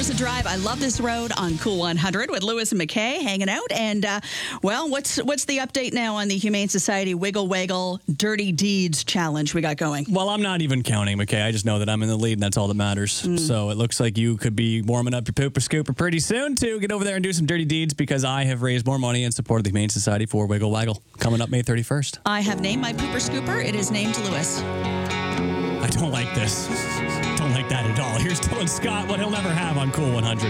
hours of drive. I love this road on Cool 100 with Lewis and McKay hanging out. And, what's the update now on the Humane Society Wiggle Waggle Dirty Deeds Challenge we got going? Well, I'm not even counting, McKay. I just know that I'm in the lead, and that's all that matters. So it looks like you could be warming up your pooper scooper pretty soon to get over there and do some dirty deeds, because I have raised more money in support of the Humane Society for Wiggle Waggle coming up May 31st. I have named my pooper scooper. It is named Lewis. I don't like this. Don't like that at all. Here's Dylan Scott, what he'll never have on Cool 100.